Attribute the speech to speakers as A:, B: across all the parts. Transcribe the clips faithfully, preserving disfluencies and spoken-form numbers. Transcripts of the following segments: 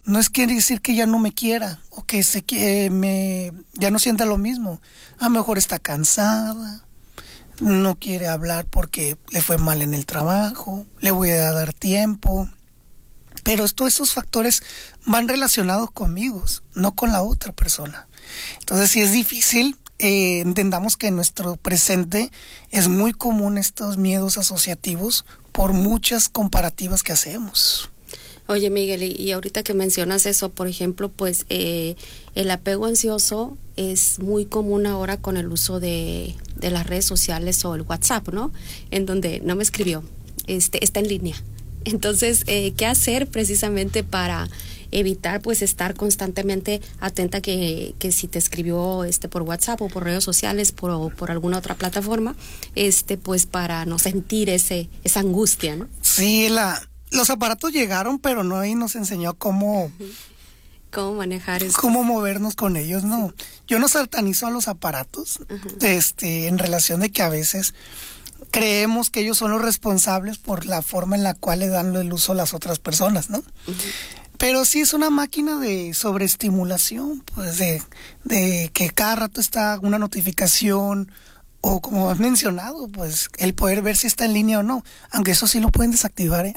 A: no es quiere decir que ya no me quiera o que se que me ya no sienta lo mismo. A lo mejor está cansada, no quiere hablar porque le fue mal en el trabajo, le voy a dar tiempo. Pero todos estos factores van relacionados conmigo, no con la otra persona. Entonces, si es difícil, eh, entendamos que en nuestro presente es muy común estos miedos asociativos por muchas comparativas que hacemos.
B: Oye, Miguel, y, y ahorita que mencionas eso, por ejemplo, pues eh, el apego ansioso es muy común ahora con el uso de, de las redes sociales o el WhatsApp, ¿no? En donde no me escribió, este, está en línea. Entonces, eh, ¿qué hacer precisamente para evitar pues estar constantemente atenta que, que si te escribió este por WhatsApp o por redes sociales por, o por alguna otra plataforma, este pues para no sentir ese esa angustia, ¿no?
A: Sí, la, los aparatos llegaron, pero no ahí nos enseñó cómo...
B: ¿Cómo manejar eso?
A: Cómo movernos con ellos, no. Sí. Yo no satanizo a los aparatos, uh-huh. este, en relación de que a veces creemos que ellos son los responsables por la forma en la cual le dan el uso a las otras personas, ¿no? Uh-huh. Pero sí es una máquina de sobreestimulación, pues de, de que cada rato está una notificación o como has mencionado, pues el poder ver si está en línea o no, aunque eso sí lo pueden desactivar, ¿eh?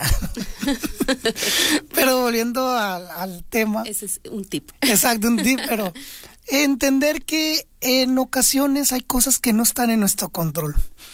A: Pero volviendo al, al tema.
B: Ese es un tip.
A: Exacto, un tip, pero entender que en ocasiones hay cosas que no están en nuestro control.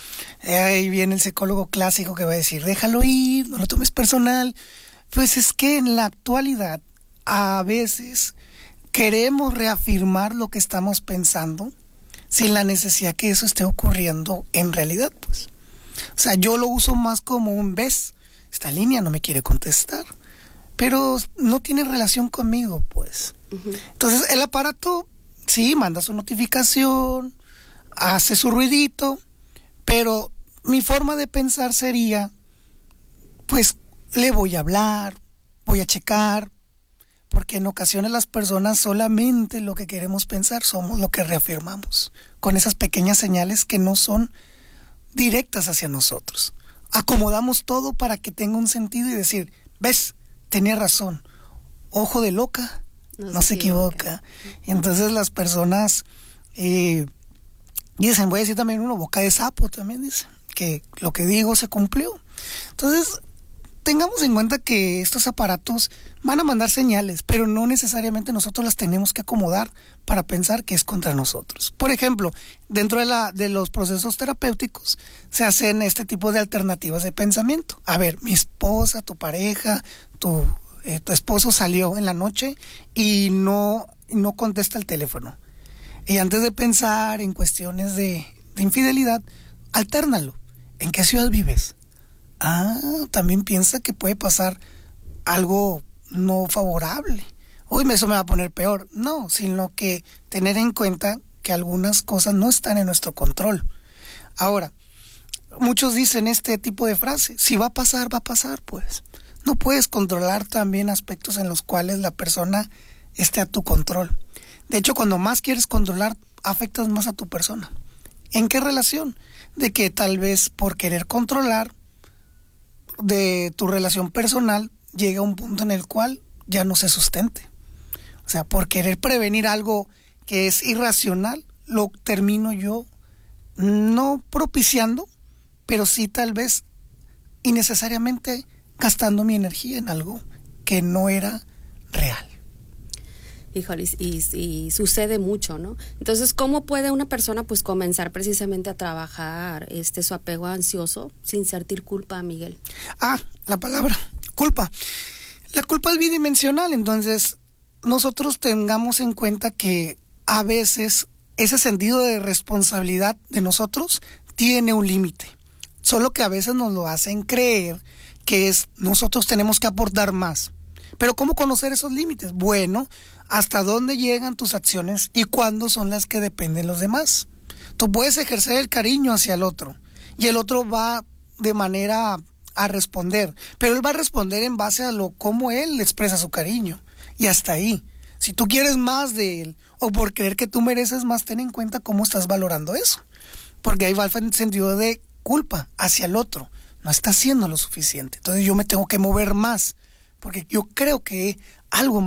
A: Ahí viene el psicólogo clásico que va a decir, déjalo ir, no lo tomes personal. Pues es que en la actualidad a veces queremos reafirmar lo que estamos pensando sin la necesidad que eso esté ocurriendo en realidad, pues. O sea, yo lo uso más como un ves, esta línea no me quiere contestar, pero no tiene relación conmigo, pues. Uh-huh. Entonces el aparato sí manda su notificación, hace su ruidito, pero mi forma de pensar sería, pues le voy a hablar, voy a checar, porque en ocasiones las personas solamente lo que queremos pensar somos lo que reafirmamos, con esas pequeñas señales que no son directas hacia nosotros. Acomodamos todo para que tenga un sentido y decir, ves, tenía razón, ojo de loca, no, no se, se equivoca. equivoca. Y entonces las personas eh, dicen, voy a decir también uno, boca de sapo también dicen, que lo que digo se cumplió. Entonces, tengamos en cuenta que estos aparatos van a mandar señales, pero no necesariamente nosotros las tenemos que acomodar para pensar que es contra nosotros. Por ejemplo, dentro de, la, de los procesos terapéuticos se hacen este tipo de alternativas de pensamiento. A ver, mi esposa, tu pareja, tu, eh, tu esposo salió en la noche y no, no contesta el teléfono. Y antes de pensar en cuestiones de, de infidelidad, altérnalo. ¿En qué ciudad vives? Ah, también piensa que puede pasar algo no favorable. Uy, eso me va a poner peor. No, sino que tener en cuenta que algunas cosas no están en nuestro control. Ahora, muchos dicen este tipo de frase, si va a pasar, va a pasar, pues. No puedes controlar también aspectos en los cuales la persona esté a tu control. De hecho, cuando más quieres controlar, afectas más a tu persona. ¿En qué relación? De que tal vez por querer controlar de tu relación personal llega a un punto en el cual ya no se sustente. O sea, por querer prevenir algo que es irracional, lo termino yo no propiciando, pero sí tal vez innecesariamente gastando mi energía en algo que no era real.
B: Híjole, y, y sucede mucho, ¿no? Entonces, ¿cómo puede una persona pues comenzar precisamente a trabajar este su apego ansioso sin sentir culpa, Miguel?
A: Ah, la palabra, culpa. La culpa es bidimensional, entonces nosotros tengamos en cuenta que a veces ese sentido de responsabilidad de nosotros tiene un límite. Solo que a veces nos lo hacen creer que es nosotros tenemos que aportar más. Pero ¿cómo conocer esos límites? Bueno, hasta dónde llegan tus acciones y cuándo son las que dependen de los demás. Tú puedes ejercer el cariño hacia el otro y el otro va de manera a responder, pero él va a responder en base a lo cómo él expresa su cariño y hasta ahí. Si tú quieres más de él o por creer que tú mereces más, ten en cuenta cómo estás valorando eso, porque ahí va el sentido de culpa hacia el otro. No está haciendo lo suficiente, entonces yo me tengo que mover más porque yo creo que algo